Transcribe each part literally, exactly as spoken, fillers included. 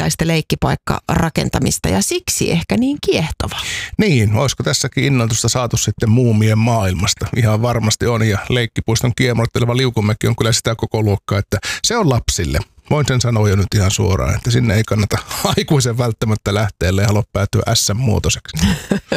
uudenlaista leikkipaikkarakentamista ja siksi ehkä niin kiehtova. Niin, olisiko tässäkin innoitusta saatu sitten muumien maailmasta? Ihan varmasti on, ja leikkipuiston kiemurteleva Liukumäki on kyllä sitä koko luokkaa, että se on lapsille. Voin sen sanoa jo nyt ihan suoraan, että sinne ei kannata aikuisen välttämättä lähteä, ellei halua päätyä ässän-muotoiseksi.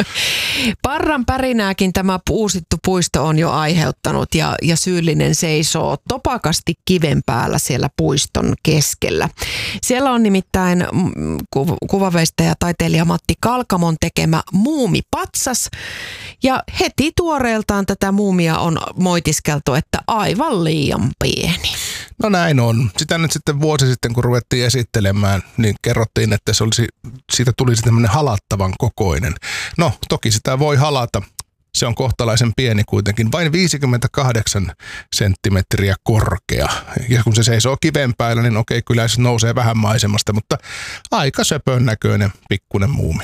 Parran pärinääkin tämä uusittu puisto on jo aiheuttanut ja, ja syyllinen seisoo topakasti kiven päällä siellä puiston keskellä. Siellä on nimittäin ku, kuvaveistäjä taiteilija Matti Kalkamon tekemä muumipatsas ja heti tuoreeltaan tätä muumia on moitiskeltu, että aivan liian pieni. No näin on. Sitä nyt sitten vuosi sitten, kun ruvettiin esittelemään, niin kerrottiin, että se olisi, siitä tulisi tämmöinen halattavan kokoinen. No, toki sitä voi halata. Se on kohtalaisen pieni kuitenkin, vain viisikymmentäkahdeksan senttimetriä korkea. Ja kun se seisoo kiven päällä, niin okei, kyllä se nousee vähän maisemasta, mutta aika söpön näköinen pikkunen muumi.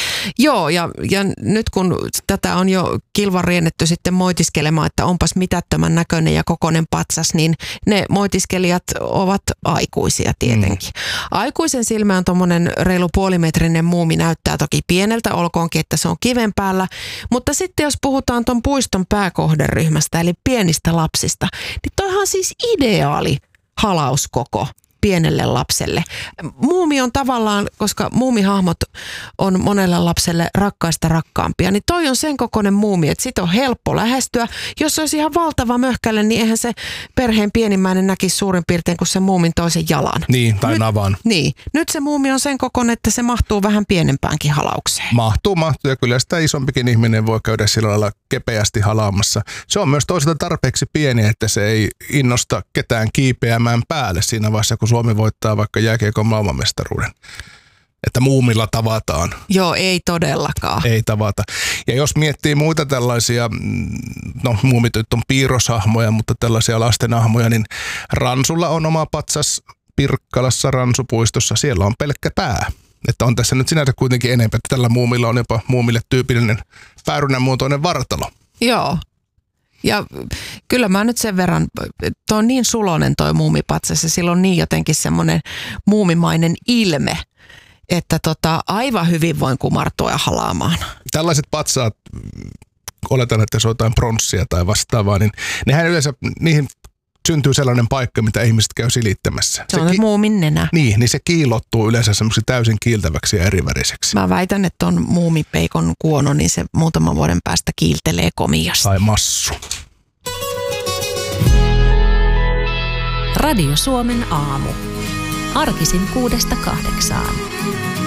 Joo, ja, ja nyt kun tätä on jo kilvan riennetty sitten moitiskelemaan, että onpas mitättömän näköinen ja kokoinen patsas, niin ne moitiskelijat ovat aikuisia tietenkin. Mm. Aikuisen silmään tuommoinen reilu puolimetrinen muumi näyttää toki pieneltä, olkoonkin, että se on kiven päällä, mutta sitten jos puhutaan tuon puiston pääkohderyhmästä, eli pienistä lapsista, niin toihan siis ideaali halauskoko pienelle lapselle. Muumi on tavallaan, koska muumihahmot on monelle lapselle rakkaista rakkaampia, niin toi on sen kokoinen muumi, että sit on helppo lähestyä. Jos olisi ihan valtava möhkälle, niin eihän se perheen pienimmäinen näkisi suurin piirtein kuin sen muumin toisen jalan. Niin, tai nyt, navan. Niin. Nyt se muumi on sen kokoinen, että se mahtuu vähän pienempäänkin halaukseen. Mahtuu, mahtuu, ja kyllä sitä isompikin ihminen voi käydä sillä lailla kepeästi halaamassa. Se on myös toisaalta tarpeeksi pieni, että se ei innosta ketään kiipeämään päälle siinä vaiheessa, kun Suomi voittaa vaikka jääkiekon maailmanmestaruuden. Että muumilla tavataan. Joo, ei todellakaan. Ei tavata. Ja jos miettii muita tällaisia, no muumityt on piirroshahmoja, mutta tällaisia lastenahmoja, niin Ransulla on oma patsas Pirkkalassa Ransupuistossa. Siellä on pelkkä pää. Että on tässä nyt sinänsä kuitenkin enemmän, että tällä muumilla on jopa muumille tyypillinen päärynän muotoinen vartalo. Joo. Ja kyllä mä nyt sen verran, toi on niin sulonen toi muumipatsas ja sillä on niin jotenkin semmoinen muumimainen ilme, että tota, aivan hyvin voin kumartua ja halaamaan. Tällaiset patsaat, oletan, että se on jotain pronssia tai vastaavaa, niin nehän yleensä, niihin syntyy sellainen paikka, mitä ihmiset käy silittämässä. Se, se on ki- muumin nenä. Niin, niin se kiilottuu yleensä semmoiksi täysin kiiltäväksi ja eriväriseksi. Mä väitän, että on muumipeikon kuono, niin se muutaman vuoden päästä kiiltelee komiosta. Tai massu. Radio Suomen aamu. Arkisin kuudesta kahdeksaan.